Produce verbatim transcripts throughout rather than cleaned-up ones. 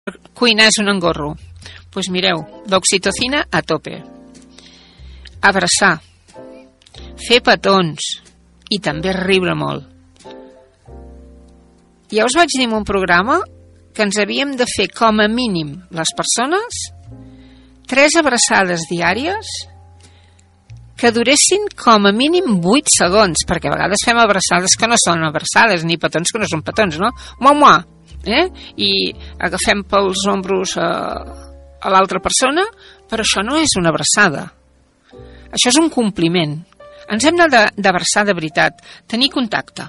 Cuinar és un engorro. Doncs pues mireu, l'oxitocina a tope. Abraçar, fer petons i també riure molt. Ja us vaig dir en un programa que ens havíem de fer com a mínim les persones tres abraçades diàries que duressin com a mínim vuit segons, perquè a vegades fem abraçades que no són abraçades, ni petons que no són petons, no? Mua, mua, eh? I agafem pels ombros a, a l'altra persona, però això no és una abraçada. Això és un compliment. Ens hem d'abraçar de veritat, tenir contacte.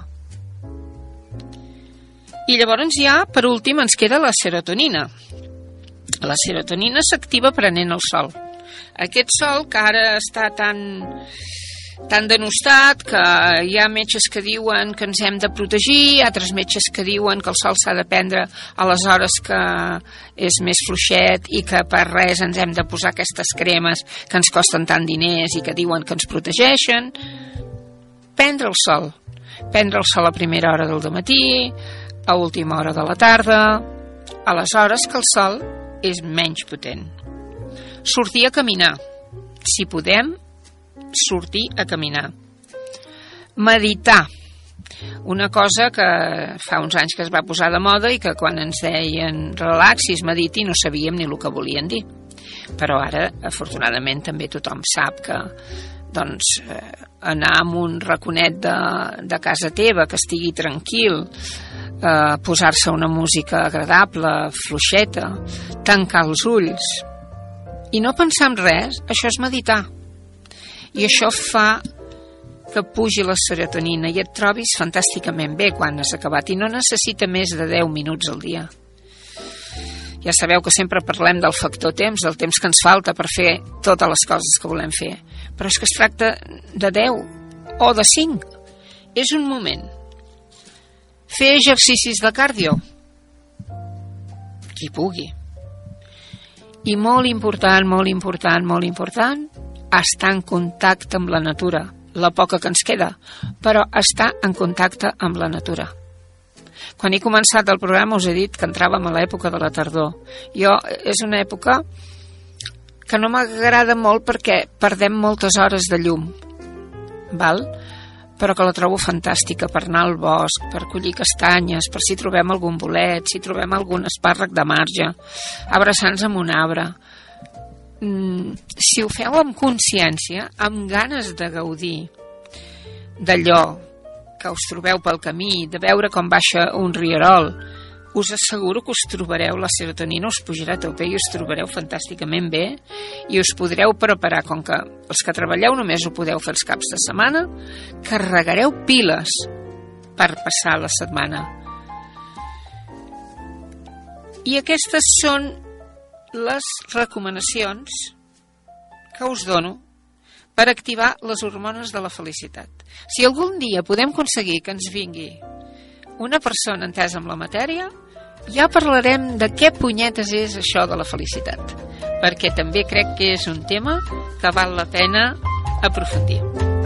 I llavors ja, per últim, ens queda la serotonina. La serotonina s'activa prenent el sol. Aquest sol que ara està tan, tan denostat que hi ha metges que diuen que ens hem de protegir, altres metges que diuen que el sol s'ha de prendre a les hores que és més fluixet i que per res ens hem de posar aquestes cremes que ens costen tant diners i que diuen que ens protegeixen. Prendre el sol. Prendre el sol a primera hora del dematí, a última hora de la tarda, a les hores que el sol és menys potent. Sortir a caminar. Si podem, sortir a caminar. Meditar. Una cosa que fa uns anys que es va posar de moda i que quan ens deien relaxis, mediti, no sabíem ni el que volien dir. Però ara, afortunadament, també tothom sap que doncs, eh, anar a un raconet de, de casa teva, que estigui tranquil, eh, posar-se una música agradable, fluixeta, tancar els ulls i no pensar en res, això és meditar. I això fa que pugi la serotonina i et trobis fantàsticament bé quan has acabat i no necessita més de deu minuts al dia. Ja sabeu que sempre parlem del factor temps, del temps que ens falta per fer totes les coses que volem fer, però és que es tracta de deu o de cinc. És un moment. Fer exercicis de cardio, qui pugui. I molt important, molt important, molt important, estar en contacte amb la natura, la poca que ens queda, però estar en contacte amb la natura. Quan he començat el programa us he dit que entràvem a l'època de la tardor. Jo, és una època que no m'agrada molt perquè perdem moltes hores de llum, val? Però que la trobo fantàstica per anar al bosc, per collir castanyes, per si trobem algun bolet, si trobem algun espàrrec de marge, abraçar-nos amb un arbre. Mm, si ho feu amb consciència, amb ganes de gaudir d'allò que us trobeu pel camí, de veure com baixa un rierol, us asseguro que us trobareu, la serotonina us pujarà a tope i us trobareu fantàsticament bé i us podreu preparar, com que els que treballeu només ho podeu fer els caps de setmana, carregareu piles per passar la setmana. I aquestes són les recomanacions que us dono per activar les hormones de la felicitat. Si algun dia podem aconseguir que ens vingui una persona entesa amb la matèria, ja parlarem de què punyetes és això de la felicitat, perquè també crec que és un tema que val la pena aprofundir.